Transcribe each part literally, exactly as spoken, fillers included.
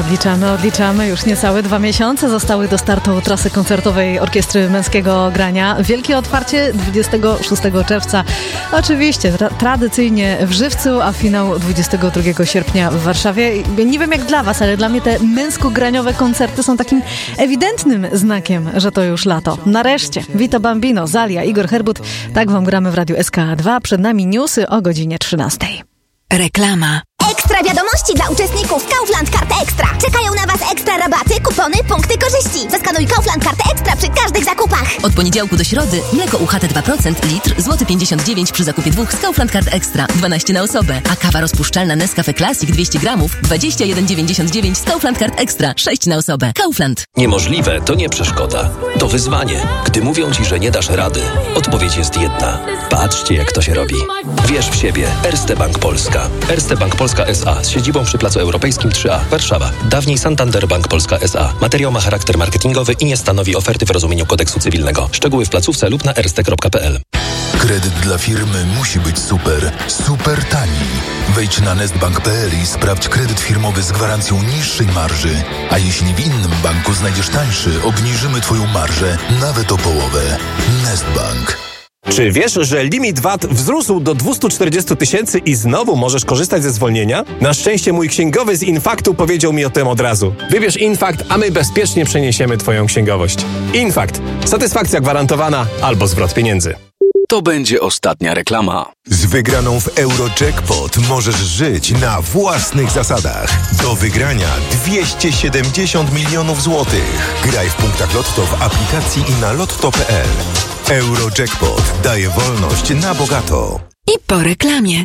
Odliczamy, odliczamy. Już niecałe dwa miesiące zostały do startu trasy koncertowej Orkiestry Męskiego Grania. Wielkie otwarcie dwudziestego szóstego czerwca. Oczywiście tra- tradycyjnie w Żywcu, a finał dwudziestego drugiego sierpnia w Warszawie. Nie wiem jak dla was, ale dla mnie te męsko-graniowe koncerty są takim ewidentnym znakiem, że to już lato. Nareszcie. Vito Bambino, Zalia, Igor Herbut. Tak wam gramy w Radiu S K A dwa. Przed nami newsy o godzinie trzynastej. Reklama. Ekstra wiadomości dla uczestników Kaufland Karty Ekstra. Czekają na was ekstra rabaty, kupony, punkty korzyści. Zeskanuj Kaufland Kartę Ekstra przy każdych zakupach. Od poniedziałku do środy mleko U H T dwa procent litr, złoty pięćdziesiąt dziewięć przy zakupie dwóch z Kaufland Kart Ekstra, dwanaście na osobę. A kawa rozpuszczalna Nescafe Classic dwieście gramów, dwadzieścia jeden dziewięćdziesiąt dziewięć z Kaufland Kart Ekstra, sześć na osobę. Kaufland. Niemożliwe to nie przeszkoda. To wyzwanie. Gdy mówią ci, że nie dasz rady, odpowiedź jest jedna. Patrzcie jak to się robi. Wierz w siebie. Erste Bank Polska. Erste Bank Polska S A z siedzibą przy Placu Europejskim trzy A, Warszawa. Dawniej Santander Bank Polska S A. Materiał ma charakter marketingowy i nie stanowi oferty w rozumieniu kodeksu cywilnego. Szczegóły w placówce lub na erste kropka p l. Kredyt dla firmy musi być super, super tani. Wejdź na nestbank kropka p l i sprawdź kredyt firmowy z gwarancją niższej marży. A jeśli w innym banku znajdziesz tańszy, obniżymy twoją marżę nawet o połowę. Nestbank. Czy wiesz, że limit V A T wzrósł do dwieście czterdzieści tysięcy i znowu możesz korzystać ze zwolnienia? Na szczęście mój księgowy z Infaktu powiedział mi o tym od razu. Wybierz Infakt, a my bezpiecznie przeniesiemy twoją księgowość. Infakt. Satysfakcja gwarantowana albo zwrot pieniędzy. To będzie ostatnia reklama. Z wygraną w Eurojackpot możesz żyć na własnych zasadach. Do wygrania dwieście siedemdziesiąt milionów złotych. Graj w punktach Lotto w aplikacji i na lotto kropka p l. Eurojackpot daje wolność na bogato. I po reklamie.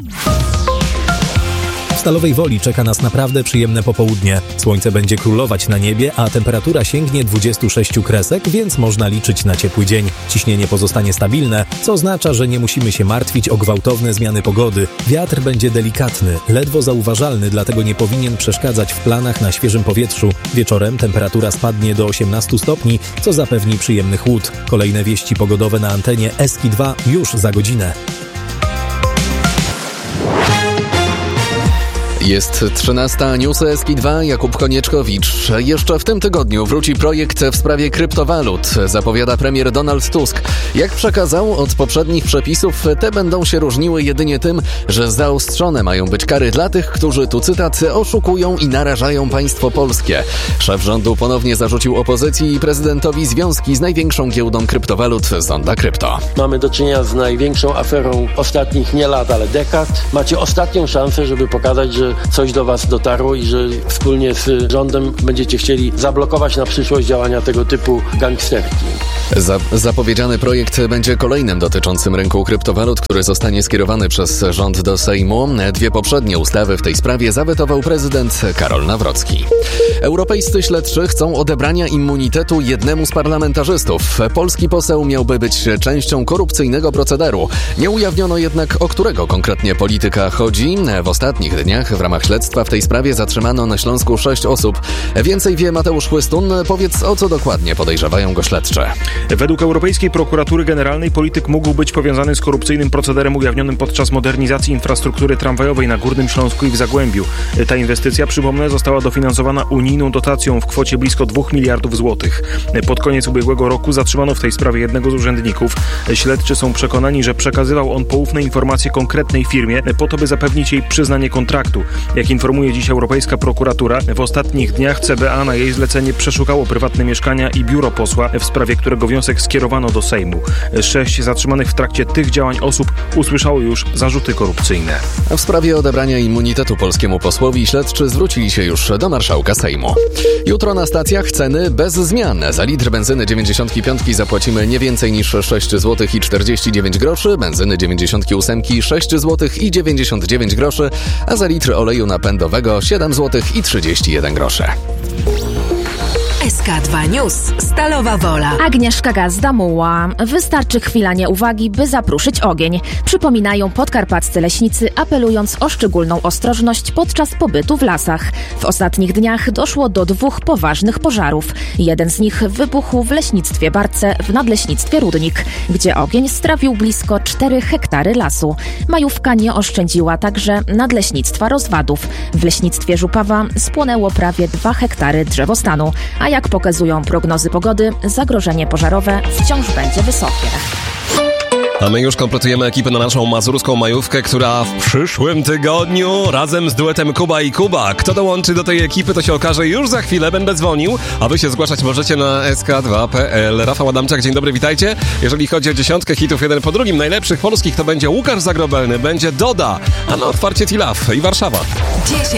W Stalowej Woli czeka nas naprawdę przyjemne popołudnie. Słońce będzie królować na niebie, a temperatura sięgnie dwudziestu sześciu kresek, więc można liczyć na ciepły dzień. Ciśnienie pozostanie stabilne, co oznacza, że nie musimy się martwić o gwałtowne zmiany pogody. Wiatr będzie delikatny, ledwo zauważalny, dlatego nie powinien przeszkadzać w planach na świeżym powietrzu. Wieczorem temperatura spadnie do osiemnastu stopni, co zapewni przyjemny chłód. Kolejne wieści pogodowe na antenie S K A dwa już za godzinę. Jest trzynasta, newsy S K A dwa, Jakub Konieczkowicz. Jeszcze w tym tygodniu wróci projekt w sprawie kryptowalut, zapowiada premier Donald Tusk. Jak przekazał, od poprzednich przepisów te będą się różniły jedynie tym, że zaostrzone mają być kary dla tych, którzy, tu cytat, oszukują i narażają państwo polskie. Szef rządu ponownie zarzucił opozycji i prezydentowi związki z największą giełdą kryptowalut Zonda Krypto. Mamy do czynienia z największą aferą ostatnich nie lat, ale dekad. Macie ostatnią szansę, żeby pokazać, że coś do was dotarło i że wspólnie z rządem będziecie chcieli zablokować na przyszłość działania tego typu gangsterki. Za- zapowiedziany projekt będzie kolejnym dotyczącym rynku kryptowalut, który zostanie skierowany przez rząd do Sejmu. Dwie poprzednie ustawy w tej sprawie zawetował prezydent Karol Nawrocki. Europejscy śledczy chcą odebrania immunitetu jednemu z parlamentarzystów. Polski poseł miałby być częścią korupcyjnego procederu. Nie ujawniono jednak, o którego konkretnie polityka chodzi. W ostatnich dniach w ramach śledztwa w tej sprawie zatrzymano na Śląsku sześć osób. Więcej wie Mateusz Chłystun. Powiedz, o co dokładnie podejrzewają go śledcze. Według Europejskiej Prokuratury Generalnej polityk mógł być powiązany z korupcyjnym procederem ujawnionym podczas modernizacji infrastruktury tramwajowej na Górnym Śląsku i w Zagłębiu. Ta inwestycja, przypomnę, została dofinansowana unijną dotacją w kwocie blisko dwóch miliardów złotych. Pod koniec ubiegłego roku zatrzymano w tej sprawie jednego z urzędników. Śledczy są przekonani, że przekazywał on poufne informacje konkretnej firmie po to, by zapewnić jej przyznanie kontraktu. Jak informuje dziś Europejska Prokuratura, w ostatnich dniach C B A na jej zlecenie przeszukało prywatne mieszkania i biuro posła, w sprawie którego wniosek skierowano do Sejmu. Sześć zatrzymanych w trakcie tych działań osób usłyszało już zarzuty korupcyjne. W sprawie odebrania immunitetu polskiemu posłowi śledczy zwrócili się już do marszałka Sejmu. Jutro na stacjach ceny bez zmian. Za litr benzyny dziewięćdziesiątki piątki zapłacimy nie więcej niż sześć złotych i czterdzieści dziewięć groszy, benzyny dziewięćdziesiątki ósemki sześć złotych i dziewięćdziesiąt dziewięć groszy, a za litr oleju napędowego siedem złotych i trzydzieści jeden groszy. S S K dwa News. Stalowa Wola. Agnieszka Gazda-Muła. Wystarczy chwila nieuwagi, by zapruszyć ogień. Przypominają podkarpaccy leśnicy, apelując o szczególną ostrożność podczas pobytu w lasach. W ostatnich dniach doszło do dwóch poważnych pożarów. Jeden z nich wybuchł w leśnictwie Barce w nadleśnictwie Rudnik, gdzie ogień strawił blisko cztery hektary lasu. Majówka nie oszczędziła także nadleśnictwa Rozwadów. W leśnictwie Żupawa spłonęło prawie dwa hektary drzewostanu, a jak pokazują prognozy pogody, zagrożenie pożarowe wciąż będzie wysokie. A my już kompletujemy ekipę na naszą mazurską majówkę, która w przyszłym tygodniu razem z duetem Kuba i Kuba. Kto dołączy do tej ekipy, to się okaże już za chwilę. Będę dzwonił, a wy się zgłaszać możecie na S K dwa kropka P L. Rafał Adamczak, dzień dobry, witajcie. Jeżeli chodzi o dziesiątkę hitów jeden po drugim, najlepszych polskich, to będzie Łukasz Zagrobelny, będzie Doda, a na otwarcie T-Love i Warszawa.